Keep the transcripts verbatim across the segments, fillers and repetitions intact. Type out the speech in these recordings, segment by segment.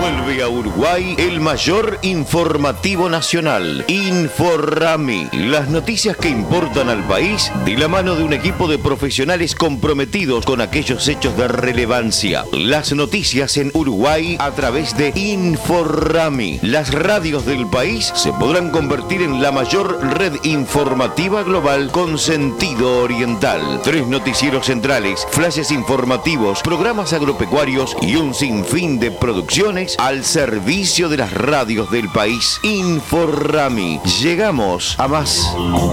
Vuelve a Uruguay el mayor informativo nacional, Inforrami. Las noticias que importan al país de la mano de un equipo de profesionales comprometidos con aquellos hechos de relevancia. Las noticias en Uruguay a través de Inforrami. Las radios del país se podrán convertir en la mayor red informativa global con sentido oriental. Tres noticieros centrales, flashes informativos, programas agropecuarios y un sinfín de producciones al servicio de las radios del país. Inforrami. Llegamos a más.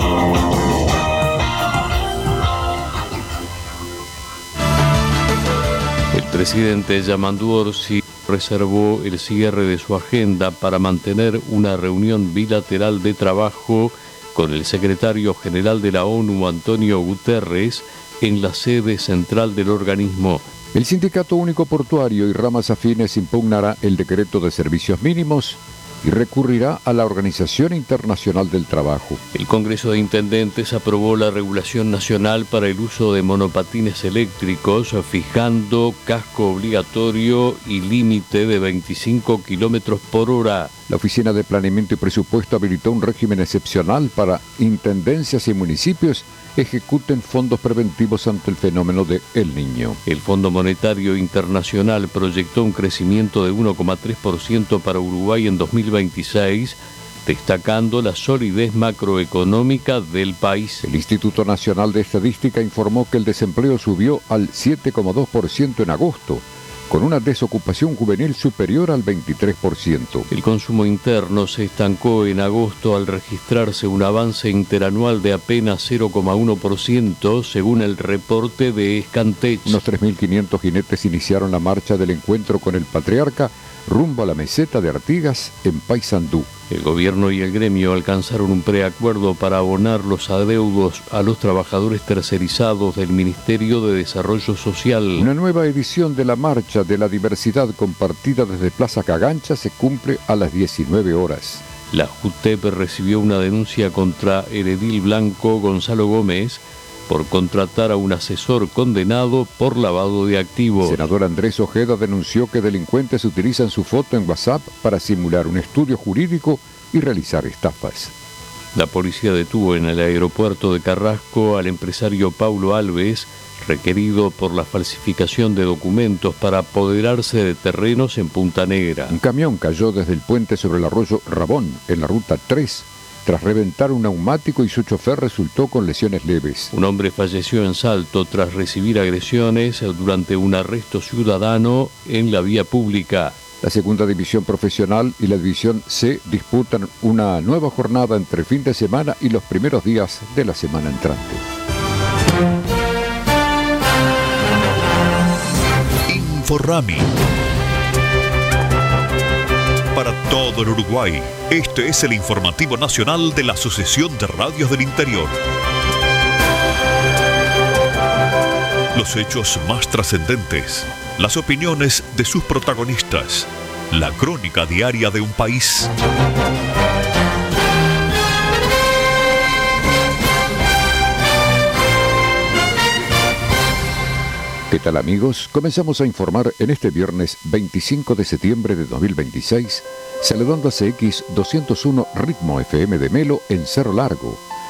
El presidente Yamandu Orsi reservó el cierre de su agenda para mantener una reunión bilateral de trabajo con el secretario general de la ONU, Antonio Guterres, en la sede central del organismo. El Sindicato Único Portuario y ramas afines impugnará el decreto de servicios mínimos y recurrirá a la Organización Internacional del Trabajo. El Congreso de Intendentes aprobó la regulación nacional para el uso de monopatines eléctricos, fijando casco obligatorio y límite de veinticinco kilómetros por hora. La Oficina de Planeamiento y Presupuesto habilitó un régimen excepcional para intendencias y municipios ejecuten fondos preventivos ante el fenómeno de El Niño. El Fondo Monetario Internacional proyectó un crecimiento de uno coma tres por ciento para Uruguay en dos mil veintiséis, destacando la solidez macroeconómica del país. El Instituto Nacional de Estadística informó que el desempleo subió al siete coma dos por ciento en agosto, con una desocupación juvenil superior al veintitrés por ciento. El consumo interno se estancó en agosto al registrarse un avance interanual de apenas cero coma uno por ciento, según el reporte de Scantech. Unos tres mil quinientos jinetes iniciaron la marcha del encuentro con el patriarca rumbo a la meseta de Artigas en Paysandú. El gobierno y el gremio alcanzaron un preacuerdo para abonar los adeudos a los trabajadores tercerizados del Ministerio de Desarrollo Social. Una nueva edición de la Marcha de la Diversidad compartida desde Plaza Cagancha se cumple a las diecinueve horas. La JUTEP recibió una denuncia contra el edil blanco Gonzalo Gómez por contratar a un asesor condenado por lavado de activos. El senador Andrés Ojeda denunció que delincuentes utilizan su foto en WhatsApp para simular un estudio jurídico y realizar estafas. La policía detuvo en el aeropuerto de Carrasco al empresario Paulo Alves, requerido por la falsificación de documentos para apoderarse de terrenos en Punta Negra. Un camión cayó desde el puente sobre el arroyo Rabón, en la ruta tres, tras reventar un neumático y su chofer resultó con lesiones leves. Un hombre falleció en Salto tras recibir agresiones durante un arresto ciudadano en la vía pública. La segunda división profesional y la división C disputan una nueva jornada entre fin de semana y los primeros días de la semana entrante. Inforrami. Para todo el Uruguay, este es el informativo nacional de la Asociación de Radios del Interior. Los hechos más trascendentes, las opiniones de sus protagonistas, la crónica diaria de un país. ¿Qué tal, amigos? Comenzamos a informar en este viernes veinticinco de septiembre de dos mil veintiséis, saludando a C X doscientos uno Ritmo F M de Melo en Cerro Largo,